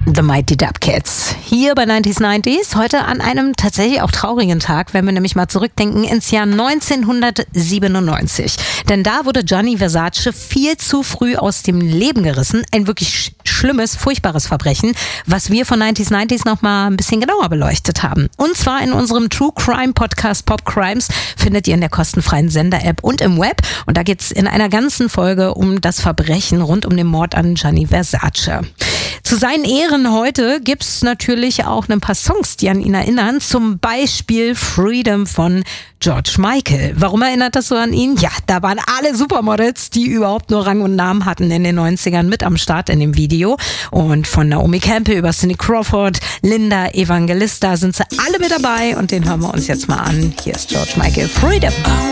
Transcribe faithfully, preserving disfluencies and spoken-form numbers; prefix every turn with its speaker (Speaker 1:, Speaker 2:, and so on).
Speaker 1: The Mighty Dub Kids. Hier bei neunzig neunzig, heute an einem tatsächlich auch traurigen Tag, wenn wir nämlich mal zurückdenken ins Jahr neunzehnhundertsiebenundneunzig. Denn da wurde Gianni Versace viel zu früh aus dem Leben gerissen. Ein wirklich sch- schlimmes, furchtbares Verbrechen, was wir von neunzig neunzig noch mal ein bisschen genauer beleuchtet haben. Und zwar in unserem True Crime Podcast Pop Crimes, findet ihr in der kostenfreien Sender-App und im Web. Und da geht's in einer ganzen Folge um das Verbrechen rund um den Mord an Gianni Versace. Zu seinen Ehren heute gibt's natürlich auch ein paar Songs, die an ihn erinnern. Zum Beispiel Freedom von George Michael. Warum erinnert das so an ihn? Ja, da waren alle Supermodels, die überhaupt nur Rang und Namen hatten in den neunzigern, mit am Start in dem Video. Und von Naomi Campbell über Cindy Crawford, Linda Evangelista sind sie alle mit dabei. Und den hören wir uns jetzt mal an. Hier ist George Michael, Freedom.